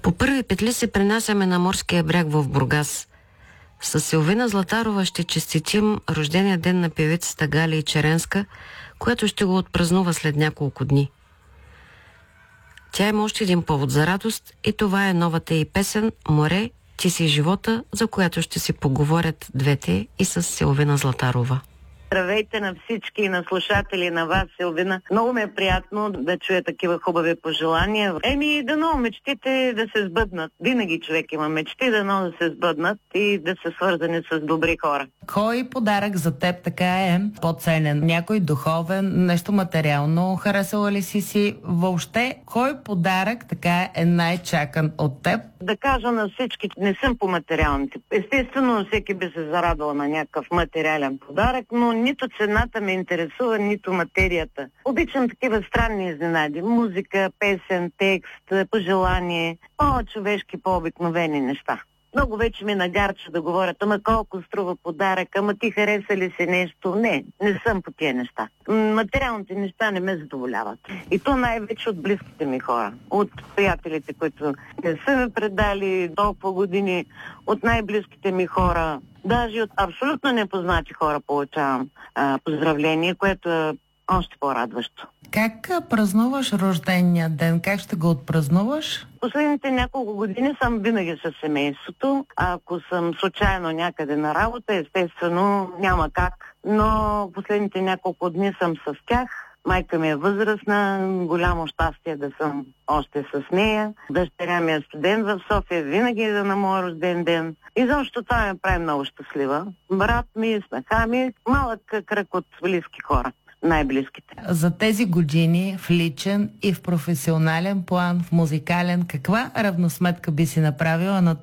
По първи петли се пренасяме на морския бряг в Бургас. С Силвина Златарова ще честитим рождения ден на певицата Галия Черенска, която ще го отпразнува след няколко дни. Тя има още един повод за радост и това е новата й песен «Море, ти си живота», за която ще си поговорят двете и с Силвина Златарова. Здравейте на всички и на слушатели, на вас, Силвина. Много ми е приятно да чуя такива хубави пожелания. Дано мечтите да се сбъднат. Винаги човек има мечти, дано да се сбъднат и да са свързани с добри хора. Кой подарък за теб така е по-ценен? Някой духовен, нещо материално? Харесала ли си? Въобще, кой подарък така е най-чакан от теб? Да кажа на всички, не съм по материалните. Естествено, всеки би се зарадвал на някакъв материален подарък, но нито цената ме интересува, нито материята. Обичам такива странни изненади. Музика, песен, текст, пожелание, по-човешки, по-обикновени неща. Много вече ми нагарча да говорят, ама колко струва подарък, ама ти хареса ли си нещо? Не съм по тия неща. Материалните неща не ме задоволяват. И то най-вече от близките ми хора. От приятелите, които не са ме предали толкова години, от най-близките ми хора. Даже от абсолютно непознати хора получавам поздравление, което е още по-радващо. Как празнуваш рождения ден? Как ще го отпразнуваш? Последните няколко години съм винаги със семейството. Ако съм случайно някъде на работа, естествено няма как. Но последните няколко дни съм с тях. Майка ми е възрастна, голямо щастие да съм още с нея. Дъщеря ми е студент в София, винаги е на моя рожден ден. И защо това ме прави много щастлива. Брат ми, снаха ми, малък кръг от близки хора. Най-близките. За тези години в личен и в професионален план, в музикален, каква равносметка би си направила на